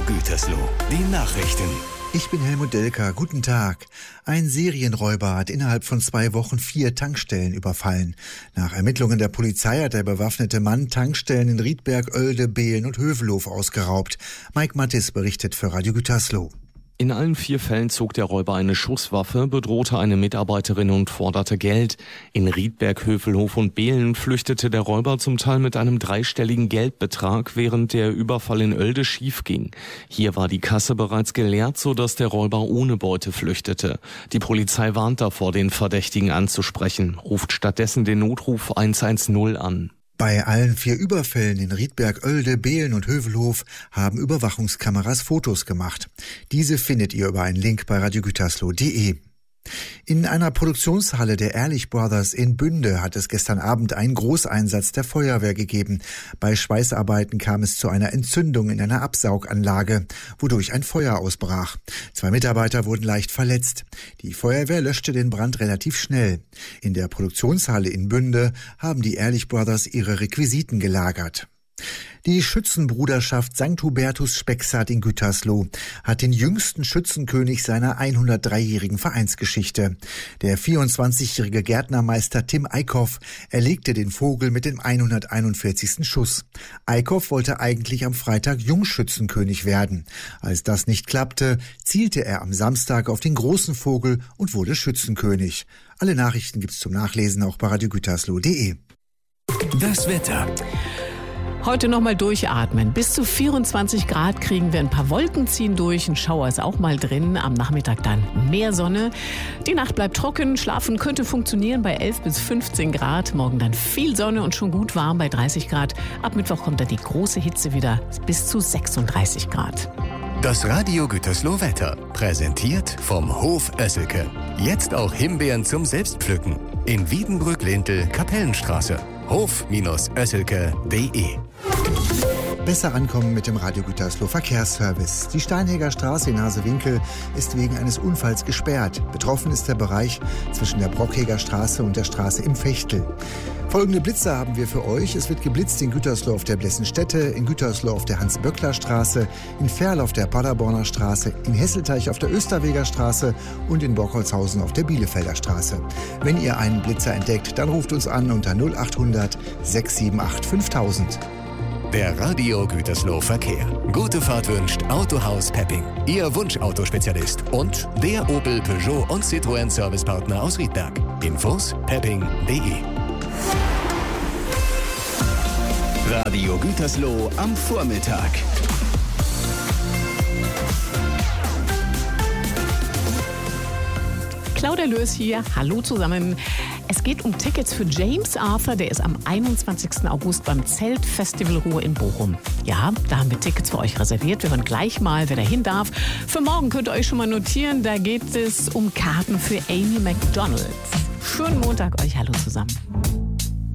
Gütersloh, die Nachrichten. Ich bin Helmut Delker, guten Tag. Ein Serienräuber hat innerhalb von 2 Wochen 4 Tankstellen überfallen. Nach Ermittlungen der Polizei hat der bewaffnete Mann Tankstellen in Riedberg, Oelde, Behlen und Hövelhof ausgeraubt. Mike Mattis berichtet für Radio Gütersloh. In allen 4 Fällen zog der Räuber eine Schusswaffe, bedrohte eine Mitarbeiterin und forderte Geld. In Riedberg, Hövelhof und Behlen flüchtete der Räuber zum Teil mit einem 3-stelligen Geldbetrag, während der Überfall in Oelde schief ging. Hier war die Kasse bereits geleert, sodass der Räuber ohne Beute flüchtete. Die Polizei warnt davor, den Verdächtigen anzusprechen, ruft stattdessen den Notruf 110 an. Bei allen 4 Überfällen in Riedberg, Oelde, Behlen und Hövelhof haben Überwachungskameras Fotos gemacht. Diese findet ihr über einen Link bei radiogütersloh.de. In einer Produktionshalle der Ehrlich Brothers in Bünde hat es gestern Abend einen Großeinsatz der Feuerwehr gegeben. Bei Schweißarbeiten kam es zu einer Entzündung in einer Absauganlage, wodurch ein Feuer ausbrach. 2 Mitarbeiter wurden leicht verletzt. Die Feuerwehr löschte den Brand relativ schnell. In der Produktionshalle in Bünde haben die Ehrlich Brothers ihre Requisiten gelagert. Die Schützenbruderschaft St. Hubertus Spexart in Gütersloh hat den jüngsten Schützenkönig seiner 103-jährigen Vereinsgeschichte. Der 24-jährige Gärtnermeister Tim Eickhoff erlegte den Vogel mit dem 141. Schuss. Eickhoff wollte eigentlich am Freitag Jungschützenkönig werden. Als das nicht klappte, zielte er am Samstag auf den großen Vogel und wurde Schützenkönig. Alle Nachrichten gibt's zum Nachlesen auch bei radiogütersloh.de. Das Wetter. Heute nochmal durchatmen. Bis zu 24 Grad kriegen wir, ein paar Wolken ziehen durch, ein Schauer ist auch mal drin. Am Nachmittag dann mehr Sonne. Die Nacht bleibt trocken, schlafen könnte funktionieren bei 11 bis 15 Grad. Morgen dann viel Sonne und schon gut warm bei 30 Grad. Ab Mittwoch kommt dann die große Hitze wieder bis zu 36 Grad. Das Radio Gütersloh Wetter, präsentiert vom Hof Oesselke. Jetzt auch Himbeeren zum Selbstpflücken. In Wiedenbrück-Lintel, Kapellenstraße. hof-oesselke.de. Besser ankommen mit dem Radio Gütersloh Verkehrsservice. Die Steinhäger Straße in Hasewinkel ist wegen eines Unfalls gesperrt. Betroffen ist der Bereich zwischen der Brockhäger Straße und der Straße im Fechtel. Folgende Blitzer haben wir für euch. Es wird geblitzt in Gütersloh auf der Blessenstätte, in Gütersloh auf der Hans-Böckler-Straße, in Verl auf der Paderborner Straße, in Hesselteich auf der Österweger Straße und in Borkholzhausen auf der Bielefelder Straße. Wenn ihr einen Blitzer entdeckt, dann ruft uns an unter 0800 678 5000. Der Radio Gütersloh Verkehr. Gute Fahrt wünscht Autohaus Pepping, Ihr Wunschautospezialist und der Opel, Peugeot und Citroën Servicepartner aus Riedberg. Infos pepping.de. Radio Gütersloh am Vormittag. Claudia Löß hier, hallo zusammen. Es geht um Tickets für James Arthur, der ist am 21. August beim Zeltfestival Ruhr in Bochum. Ja, da haben wir Tickets für euch reserviert. Wir hören gleich mal, wer da hin darf. Für morgen könnt ihr euch schon mal notieren, da geht es um Karten für Amy Macdonald. Schönen Montag euch, hallo zusammen.